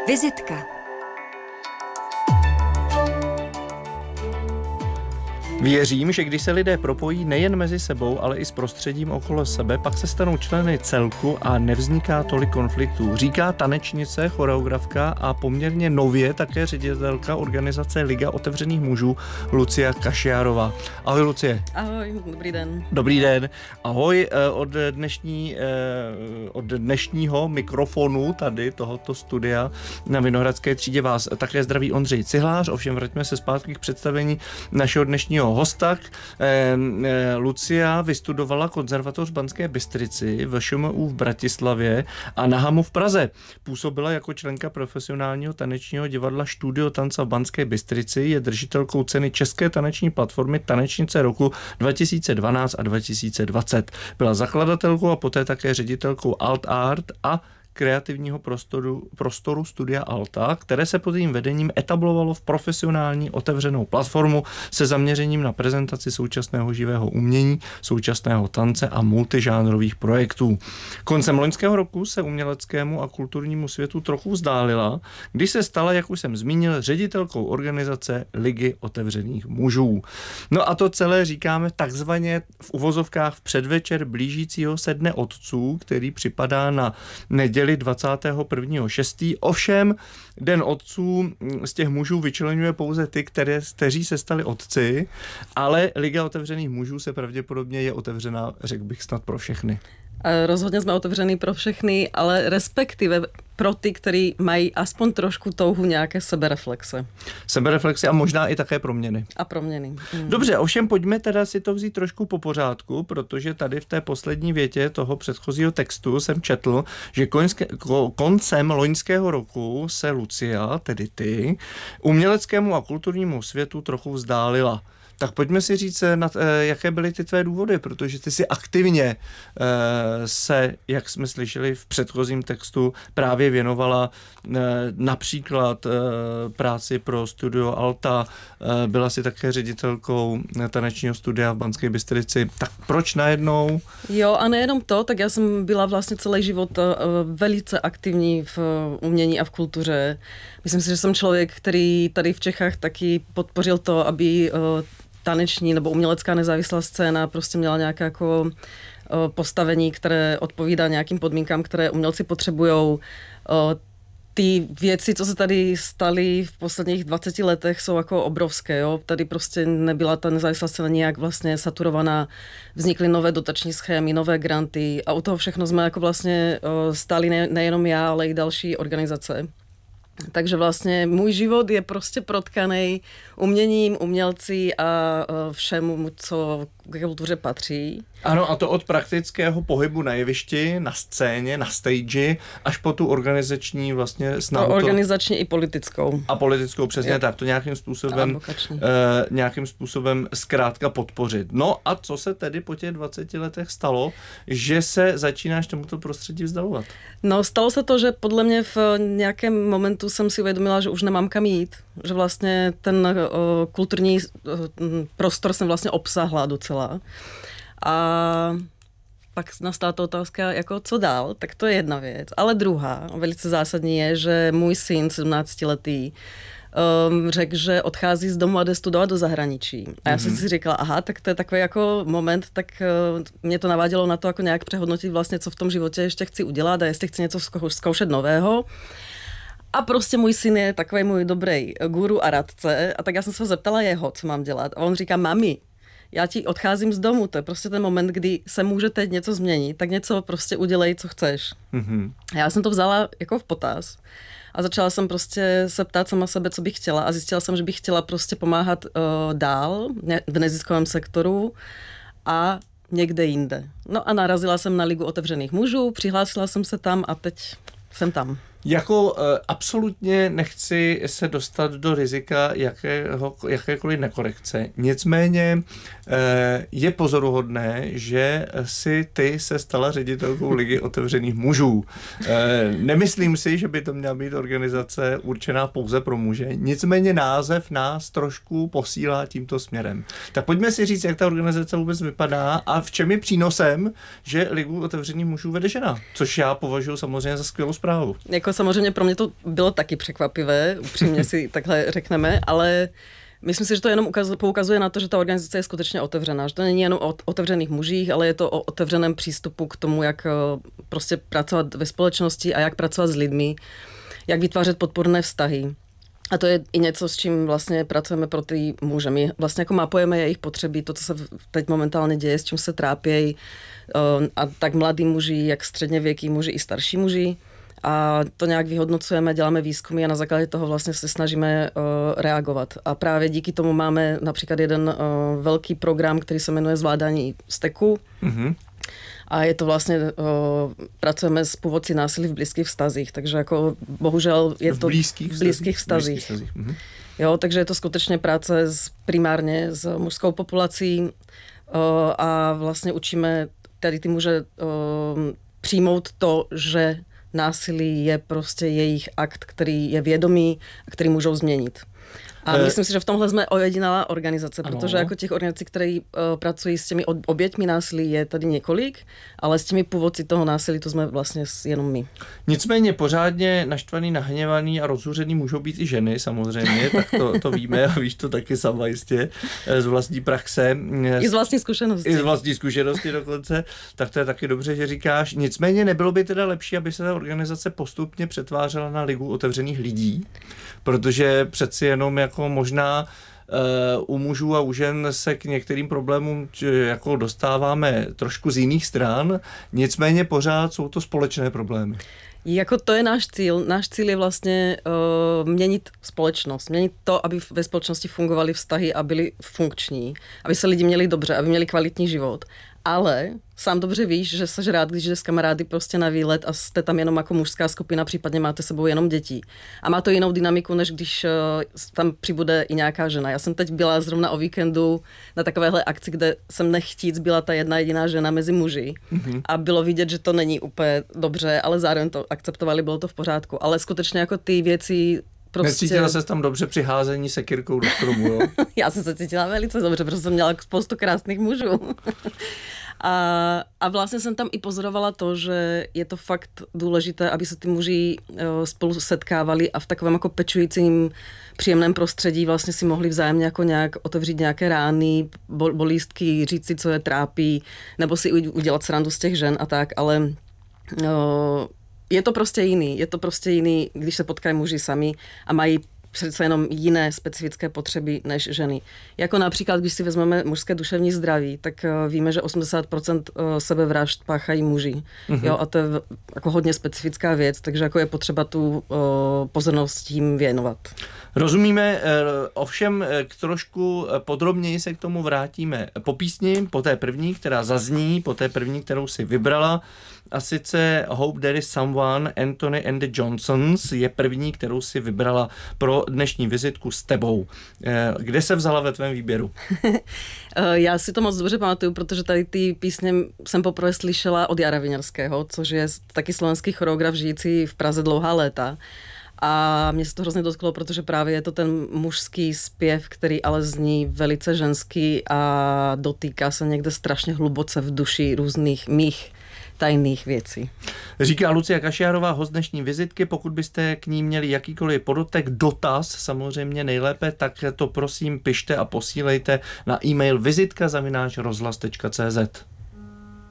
Vizitka. Věřím, že když se lidé propojí nejen mezi sebou, ale i s prostředím okolo sebe, pak se stanou členy celku a nevzniká tolik konfliktů. Říká tanečnice, choreografka a poměrně nově také ředitelka organizace Liga otevřených mužů Lucia Kašiárová. Ahoj, Lucie. Ahoj, dobrý den. Dobrý den. Ahoj, od dnešního mikrofonu tady tohoto studia na Vinohradské třídě vás také zdraví Ondřej Cihlář. Ovšem vraťme se zpátky k představení našeho dnešního hosta. Lucia vystudovala konzervatoř v Banské Bystrici, VŠMU v Bratislavě a na Hamu v Praze. Působila jako členka profesionálního tanečního divadla Studio Tanca v Banské Bystrici, je držitelkou ceny České taneční platformy Tanečnice roku 2012 a 2020. Byla zakladatelkou a poté také ředitelkou Alt Art a kreativního prostoru Studia Alta, které se pod jejím vedením etablovalo v profesionální otevřenou platformu se zaměřením na prezentaci současného živého umění, současného tance a multižánrových projektů. Koncem loňského roku se uměleckému a kulturnímu světu trochu vzdálila, když se stala, jak už jsem zmínil, ředitelkou organizace Ligy otevřených mužů. No a to celé říkáme takzvaně v uvozovkách v předvečer blížícího se Dne otců, který připadá na neděli 21.6. Ovšem, Den otců z těch mužů vyčleňuje pouze ty, kteří se stali otci, ale Liga otevřených mužů se pravděpodobně je otevřená, řekl bych, snad pro všechny. Rozhodně jsme otevření pro všechny, ale respektive pro ty, kteří mají aspoň trošku touhu nějaké sebereflexe. Sebereflexe a možná i také proměny. A proměny. Dobře, ovšem pojďme teda si to vzít trošku po pořádku, protože tady v té poslední větě toho předchozího textu jsem četl, že koncem loňského roku se Lucia, tedy ty, uměleckému a kulturnímu světu trochu vzdálila. Tak pojďme si říct, jaké byly ty tvé důvody, protože ty si aktivně se, jak jsme slyšeli v předchozím textu, právě věnovala například práci pro Studio Alta, byla si také ředitelkou tanečního studia v Banské Bystrici. Tak proč najednou? Jo, a nejenom to, tak já jsem byla vlastně celý život velice aktivní v umění a v kultuře. Myslím si, že jsem člověk, který tady v Čechách taky podpořil to, aby taneční nebo umělecká nezávislá scéna prostě měla nějaké jako postavení, které odpovídá nějakým podmínkám, které umělci potřebujou. Ty věci, co se tady staly v posledních 20 letech, jsou jako obrovské. Jo? Tady prostě nebyla ta nezávislá scéna nějak vlastně saturovaná. Vznikly nové dotační schémy, nové granty a u toho všechno jsme jako vlastně stáli nejenom já, ale i další organizace. Takže vlastně můj život je prostě protkaný uměním, umělci a všemu, co k kultuře patří. Ano, a to od praktického pohybu na jevišti, na scéně, na stage, až po tu organizační vlastně snahu. Organizační i politickou. A politickou, přesně tak. To nějakým způsobem zkrátka podpořit. No a co se tedy po těch 20 letech stalo, že se začínáš tomuto prostředí vzdalovat? No, stalo se to, že podle mě v nějakém momentu jsem si uvědomila, že už nemám kam jít. Že vlastně ten kulturní prostor jsem vlastně obsáhla docela. A pak nastala ta otázka, jako co dál, tak to je jedna věc. Ale druhá, velice zásadní je, že můj syn, 17letý, řekl, že odchází z domu a jde studovat do zahraničí. A já jsem si říkala, aha, tak to je takový jako moment, tak mě to navádělo na to, jako nějak přehodnotit vlastně, co v tom životě ještě chci udělat a jestli chci něco zkoušet nového. A prostě můj syn je takový můj dobrý guru a radce. A tak já jsem se zeptala jeho, co mám dělat. A on říká, mami, já ti odcházím z domu, to je prostě ten moment, kdy se může teď něco změnit, tak něco prostě udělej, co chceš. A já jsem to vzala jako v potaz a začala jsem prostě se ptát sama sebe, co bych chtěla a zjistila jsem, že bych chtěla prostě pomáhat dál v neziskovém sektoru a někde jinde. No a narazila jsem na Ligu otevřených mužů, přihlásila jsem se tam a teď jsem tam. Jako absolutně nechci se dostat do rizika jakékoliv nekorekce. Nicméně je pozoruhodné, že si ty se stala ředitelkou Ligy otevřených mužů. Nemyslím si, že by to měla být organizace určená pouze pro muže. Nicméně název nás trošku posílá tímto směrem. Tak pojďme si říct, jak ta organizace vůbec vypadá a v čem je přínosem, že Ligu otevřených mužů vede žena. Což já považuji samozřejmě za skvělou zprávu. Jako jako samozřejmě pro mě to bylo taky překvapivé, upřímně si takhle řekneme, ale myslím si, že to jenom poukazuje na to, že ta organizace je skutečně otevřená, že to není jenom o otevřených mužích, ale je to o otevřeném přístupu k tomu, jak prostě pracovat ve společnosti a jak pracovat s lidmi, jak vytvářet podporné vztahy. A to je i něco, s čím vlastně pracujeme pro ty muže. My vlastně jako mapujeme jejich potřeby, to, co se teď momentálně děje, s čím se trápějí, a tak mladí muži, jak středně věký muži i starší muži. A to nějak vyhodnocujeme, děláme výzkumy a na základě toho vlastně se snažíme reagovat. A právě díky tomu máme například jeden velký program, který se jmenuje Zvládání steku. Mm-hmm. A je to vlastně, pracujeme s původci násilí v blízkých vztazích, takže jako bohužel je to v blízkých vztazích. Mm-hmm. Jo, takže je to skutečně práce primárně s mužskou populací a vlastně učíme tady ty muže přijmout to, že násilí je prostě jejich akt, který je vědomý a který můžou změnit. A myslím si, že v tomhle jsme ojedinělá organizace, protože jako těch organizací, které pracují s těmi oběťmi násilí, je tady několik, ale s těmi původci toho násilí to jsme vlastně jenom my. Nicméně pořádně naštvaný, nahněvaný a rozzuřený můžou být i ženy samozřejmě, tak to víme a víš to taky sama jistě z vlastní praxe. I z vlastní zkušenosti. I z vlastní zkušenosti dokonce, tak to je taky dobře, že říkáš. Nicméně nebylo by teda lepší, aby se ta organizace postupně přetvářela na ligu otevřených lidí, protože přeci jenom jako možná u mužů a u žen se k některým problémům jako dostáváme trošku z jiných stran, nicméně pořád jsou to společné problémy. Jako to je náš cíl. Náš cíl je vlastně měnit společnost. Měnit to, aby ve společnosti fungovaly vztahy a byly funkční. Aby se lidi měli dobře, aby měli kvalitní život. Ale sám dobře víš, že jsi rád, když jdeš s kamarády prostě na výlet a jste tam jenom jako mužská skupina, případně máte sebou jenom děti. A má to jinou dynamiku, než když tam přibude i nějaká žena. Já jsem teď byla zrovna o víkendu na takovéhle akci, kde jsem nechtíc byla ta jedna jediná žena mezi muži. Mm-hmm. A bylo vidět, že to není úplně dobře, ale zároveň to akceptovali, bylo to v pořádku. Ale skutečně jako ty věci prostě... Necítila ses tam dobře při házení sekyrkou do stromu, jo? Já jsem se cítila velice dobře, protože jsem měla spoustu krásných mužů. A vlastně jsem tam i pozorovala to, že je to fakt důležité, aby se ty muži spolu setkávali a v takovém jako pečujícím příjemném prostředí vlastně si mohli vzájemně jako nějak otevřít nějaké rány, bolístky, říct si, co je trápí, nebo si udělat srandu z těch žen a tak, ale je to prostě jiný, když se potkají muži sami a mají přece jenom jiné specifické potřeby než ženy. Jako například, když si vezmeme mužské duševní zdraví, tak víme, že 80% sebevražd páchají muži. Mm-hmm. Jo, a to je jako hodně specifická věc, takže jako je potřeba tu pozornost tím věnovat. Rozumíme, ovšem k trošku podrobněji se k tomu vrátíme po písni, po té první, která zazní, po té první, kterou si vybrala, a sice Hope There Is Someone, Anthony and the Johnsons je první, kterou si vybrala pro dnešní vizitku s tebou. Kde se vzala ve tvém výběru? Já si to moc dobře pamatuju, protože tady ty písně jsem poprvé slyšela od Jara Viňarského, což je taky slovenský choreograf žijící v Praze dlouhá léta. A mě se to hrozně dotklo, protože právě je to ten mužský zpěv, který ale zní velice ženský a dotýká se někde strašně hluboce v duši různých mých tajných věcí. Říká Lucia Kašiárová, host dnešní vizitky. Pokud byste k ní měli jakýkoliv podotek, dotaz, samozřejmě nejlépe, tak to prosím pište a posílejte na e-mail vizitka@rozhlas.cz.